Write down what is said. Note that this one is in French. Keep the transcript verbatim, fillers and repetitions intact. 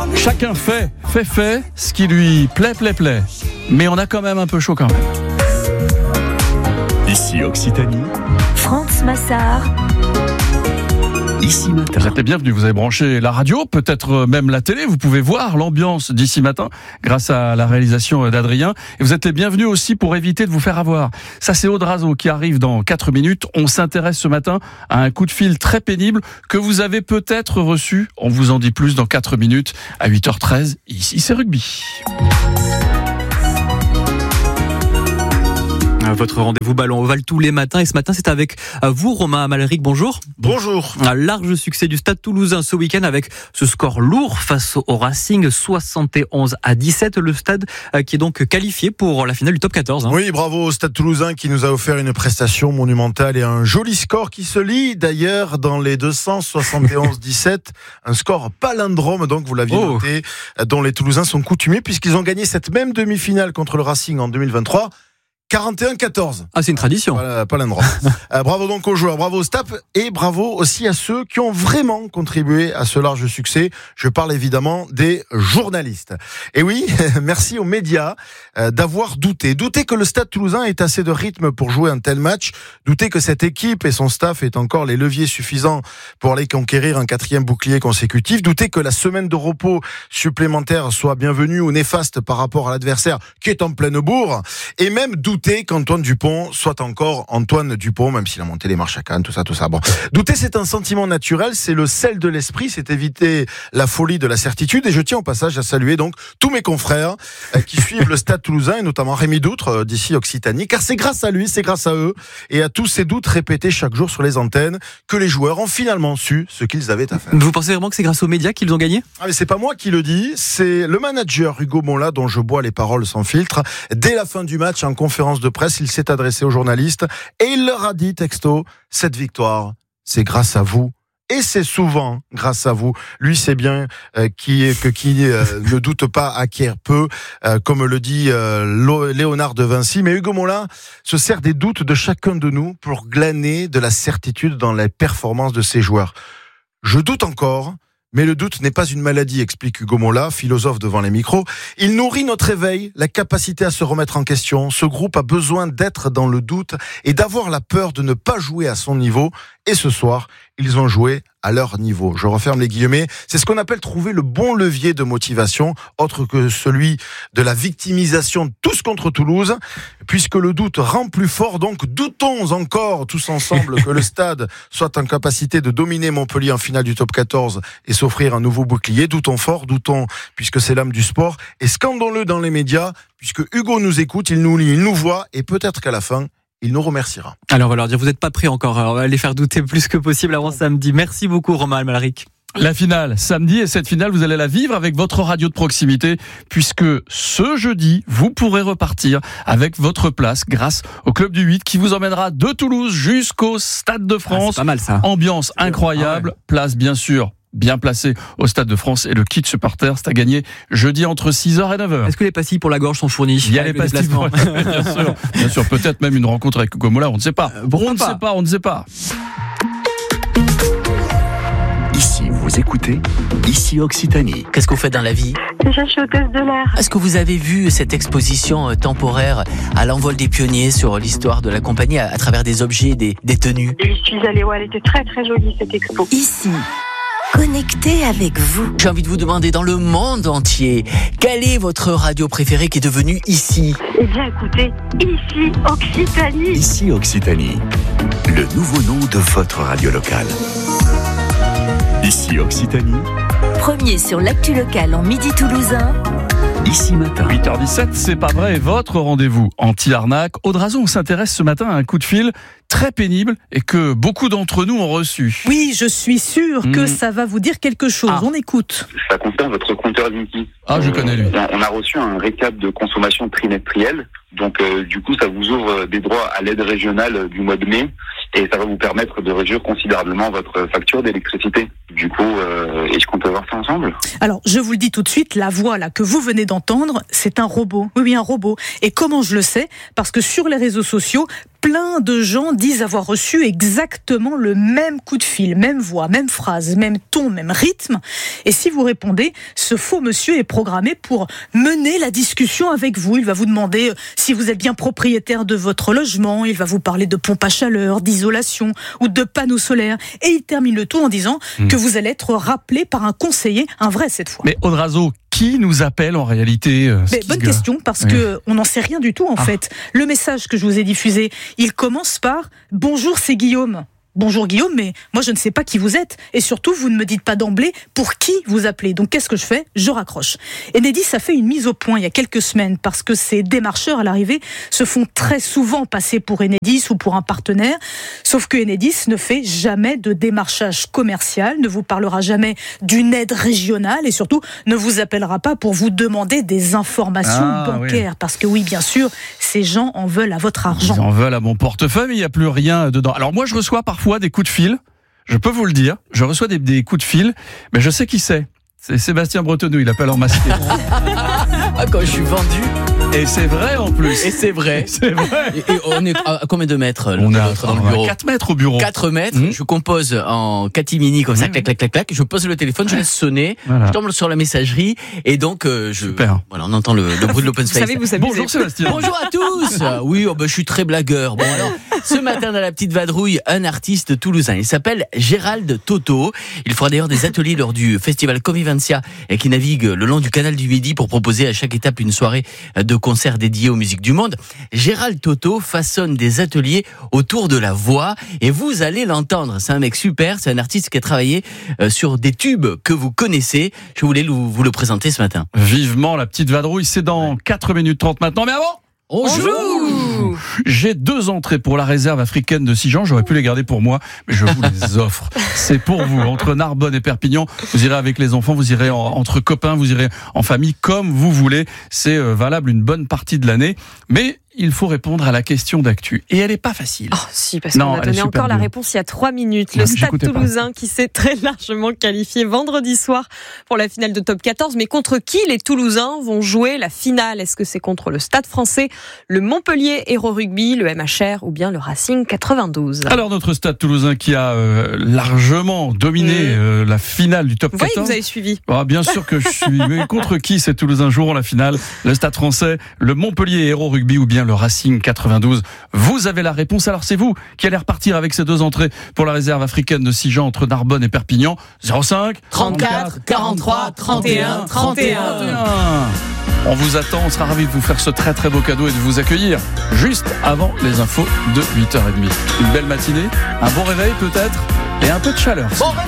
Chacun fait, fait, fait ce qui lui plaît, plaît, plaît. Mais on a quand même un peu chaud quand même. Ici Occitanie. France Massard. Ici Matin. Vous êtes les bienvenus, vous avez branché la radio, peut-être même la télé, vous pouvez voir l'ambiance d'Ici Matin grâce à la réalisation d'Adrien. Et vous êtes les bienvenus aussi pour éviter de vous faire avoir. Ça, c'est Aude Razo qui arrive dans quatre minutes. On s'intéresse ce matin à un coup de fil très pénible que vous avez peut-être reçu. On vous en dit plus dans quatre minutes à huit heures treize. Ici, c'est rugby. Votre rendez-vous ballon ovale tous les matins, et ce matin c'est avec vous, Romain Amalric. Bonjour. Bonjour. Un large succès du Stade Toulousain ce week-end avec ce score lourd face au Racing, soixante et onze à dix-sept. Le Stade qui est donc qualifié pour la finale du top quatorze. Hein. Oui, bravo au Stade Toulousain qui nous a offert une prestation monumentale et un joli score qui se lit d'ailleurs dans les deux cent soixante et onze dix-sept. Un score palindrome, donc vous l'aviez oh. noté, dont les Toulousains sont coutumiers puisqu'ils ont gagné cette même demi-finale contre le Racing en deux mille vingt-trois. quarante et un quatorze. Ah, c'est une tradition. Voilà, pas l'endroit. euh, bravo donc aux joueurs, bravo au staff et bravo aussi à ceux qui ont vraiment contribué à ce large succès. Je parle évidemment des journalistes. Et oui, merci aux médias euh, d'avoir douté. Douter que le Stade Toulousain ait assez de rythme pour jouer un tel match. Douter que cette équipe et son staff aient encore les leviers suffisants pour aller conquérir un quatrième bouclier consécutif. Douter que la semaine de repos supplémentaire soit bienvenue ou néfaste par rapport à l'adversaire qui est en pleine bourre. Et même douter qu'Antoine Dupont soit encore Antoine Dupont, même s'il a monté les marches à Cannes, tout ça, tout ça. Bon, douter, c'est un sentiment naturel, c'est le sel de l'esprit, c'est éviter la folie de la certitude. Et je tiens au passage à saluer donc tous mes confrères euh, qui suivent le Stade Toulousain, et notamment Rémi Doutre euh, d'ici Occitanie, car c'est grâce à lui, c'est grâce à eux et à tous ces doutes répétés chaque jour sur les antennes que les joueurs ont finalement su ce qu'ils avaient à faire. Vous pensez vraiment que c'est grâce aux médias qu'ils ont gagné ? Ah, mais c'est pas moi qui le dis, c'est le manager Hugo Monla dont je bois les paroles sans filtre. Dès la fin du match, en conférence de presse, il s'est adressé aux journalistes et il leur a dit texto, cette victoire, c'est grâce à vous. Et c'est souvent grâce à vous. Lui, c'est bien euh, qui, que qui euh, ne doute pas acquiert peu, euh, comme le dit euh, Léonard de Vinci. Mais Hugo Monla se sert des doutes de chacun de nous pour glaner de la certitude dans les performances de ses joueurs. Je doute encore, mais le doute n'est pas une maladie, explique Hugo Monla, philosophe devant les micros. Il nourrit notre éveil, la capacité à se remettre en question. Ce groupe a besoin d'être dans le doute et d'avoir la peur de ne pas jouer à son niveau. Et ce soir, ils ont joué à leur niveau. Je referme les guillemets. C'est ce qu'on appelle trouver le bon levier de motivation, autre que celui de la victimisation tous contre Toulouse, puisque le doute rend plus fort. Donc doutons encore tous ensemble que le Stade soit en capacité de dominer Montpellier en finale du top quatorze et s'offrir un nouveau bouclier. Doutons fort, doutons, puisque c'est l'âme du sport. Et scandons-le dans les médias, puisque Hugo nous écoute, il nous lit, il nous voit, et peut-être qu'à la fin, il nous remerciera. Alors on va leur dire, vous n'êtes pas prêts encore, on va les faire douter plus que possible avant samedi. Merci beaucoup Romain Amalric. La finale, samedi, et cette finale, vous allez la vivre avec votre radio de proximité, puisque ce jeudi, vous pourrez repartir avec votre place grâce au Club du huit qui vous emmènera de Toulouse jusqu'au Stade de France. Ah, c'est pas mal ça. Ambiance incroyable, ah ouais. Place bien sûr bien placé au Stade de France et le kit supporter, c'est à gagner jeudi entre six heures et neuf heures. Est-ce que les pastilles pour la gorge sont fournies ? Il y a les pastilles pour... bien sûr, bien sûr, peut-être même une rencontre avec Hugo Monla, on ne sait pas. Euh, on ne sait pas, on ne sait pas. Ici, vous écoutez Ici Occitanie. Qu'est-ce que vous faites dans la vie ? Déjà, je suis hôtesse de l'air. Est-ce que vous avez vu cette exposition temporaire à l'envol des pionniers sur l'histoire de la compagnie à, à travers des objets, des, des tenues ? Je suis allée, ouais, elle était très très jolie cette expo. Ici, connecté avec vous. J'ai envie de vous demander dans le monde entier, quelle est votre radio préférée qui est devenue Ici ? Eh bien écoutez, Ici Occitanie. Ici Occitanie, le nouveau nom de votre radio locale. Ici Occitanie. Premier sur l'actu locale en midi toulousain. Ici Matin. huit heures dix-sept, c'est pas vrai, votre rendez-vous anti-arnaque. Aude Razo, on s'intéresse ce matin à un coup de fil très pénible et que beaucoup d'entre nous ont reçu. Oui, je suis sûr mmh. que ça va vous dire quelque chose. Ah. On écoute. Ça concerne votre compteur Linky. Ah, je connais lui. On, on a reçu un récap de consommation trimestrielle. Donc, euh, du coup, ça vous ouvre des droits à l'aide régionale du mois de mai et ça va vous permettre de réduire considérablement votre facture d'électricité. Du coup, euh, est-ce qu'on peut voir ça ensemble ? Alors, je vous le dis tout de suite, la voix là que vous venez d'entendre, c'est un robot. Oui, oui, un robot. Et comment je le sais ? Parce que sur les réseaux sociaux, plein de gens disent avoir reçu exactement le même coup de fil, même voix, même phrase, même ton, même rythme. Et si vous répondez, ce faux monsieur est programmé pour mener la discussion avec vous. Il va vous demander si vous êtes bien propriétaire de votre logement, il va vous parler de pompe à chaleur, d'isolation ou de panneaux solaires. Et il termine le tout en disant mmh. que vous allez être rappelé par un conseiller, un vrai cette fois. Mais Audrazo, qui nous appelle en réalité euh, Mais bonne question, parce oui. qu'on n'en sait rien du tout en ah. fait. Le message que je vous ai diffusé, il commence par « Bonjour, c'est Guillaume ». Bonjour Guillaume, mais moi je ne sais pas qui vous êtes. Et surtout, vous ne me dites pas d'emblée pour qui vous appelez. Donc qu'est-ce que je fais ? Je raccroche. Enedis a fait une mise au point il y a quelques semaines parce que ces démarcheurs à l'arrivée se font très souvent passer pour Enedis ou pour un partenaire. Sauf que Enedis ne fait jamais de démarchage commercial, ne vous parlera jamais d'une aide régionale et surtout ne vous appellera pas pour vous demander des informations ah, bancaires. Oui. Parce que oui, bien sûr, ces gens en veulent à votre argent. Ils en veulent à mon portefeuille, mais il n'y a plus rien dedans. Alors moi, je reçois parfois des coups de fil, je peux vous le dire, je reçois des, des coups de fil, mais je sais qui c'est. C'est Sébastien Bretonneau, il appelle en masqué. Ah, quand je suis vendu. Et c'est vrai en plus. Et c'est vrai. C'est vrai. Et, et on est à combien de mètres On est à, dans le bureau. quatre mètres au bureau. quatre mètres. Mmh. Je compose en catimini comme ça, mmh. clac, clac, clac, clac. Je pose le téléphone, je laisse sonner. Voilà. Je tombe sur la messagerie et donc euh, je. Super. Voilà, on entend le, le bruit de l'open space. Vous savez, vous savez. Bonjour Sébastien. Bonjour à tous. Oui, oh, bah, je suis très blagueur. Bon alors, ce matin dans la petite vadrouille, un artiste toulousain. Il s'appelle Gérald Toto. Il fera d'ailleurs des ateliers lors du festival Convivencia et qui navigue le long du canal du Midi pour proposer à chaque étape une soirée de concert dédiée aux musiques du monde. Gérald Toto façonne des ateliers autour de la voix et vous allez l'entendre. C'est un mec super, c'est un artiste qui a travaillé sur des tubes que vous connaissez. Je voulais vous le présenter ce matin. Vivement la petite vadrouille, c'est dans quatre minutes trente maintenant, mais avant on joue. J'ai deux entrées pour la réserve africaine de Sijan. J'aurais pu les garder pour moi, mais je vous les offre. C'est pour vous. Entre Narbonne et Perpignan, vous irez avec les enfants, vous irez en, entre copains, vous irez en famille, comme vous voulez. C'est euh, valable une bonne partie de l'année. Mais il faut répondre à la question d'actu. Et elle n'est pas facile. Oh si, parce qu'on a donné encore la réponse il y a trois minutes. Le Stade Toulousain qui s'est très largement qualifié vendredi soir pour la finale de Top quatorze. Mais contre qui les Toulousains vont jouer la finale ? Est-ce que c'est contre le Stade Français, le Montpellier Hérault Rugby, le M H R ou bien le Racing quatre-vingt-douze ? Alors notre Stade Toulousain qui a euh, largement dominé mmh. euh, la finale du Top vous quatorze. Voyez que vous avez suivi. Ah, bien sûr que je suis. Mais contre qui ces Toulousains joueront la finale ? Le Stade Français, le Montpellier Hérault Rugby ou bien le Racing quatre-vingt-douze. Vous avez la réponse. Alors c'est vous qui allez repartir avec ces deux entrées pour la réserve africaine de Sijan entre Narbonne et Perpignan. zéro cinq trente-quatre quarante-trois trente et un trente et un. On vous attend, on sera ravis de vous faire ce très très beau cadeau et de vous accueillir juste avant les infos de huit heures trente. Une belle matinée, un bon réveil peut-être et un peu de chaleur. Bon réveil.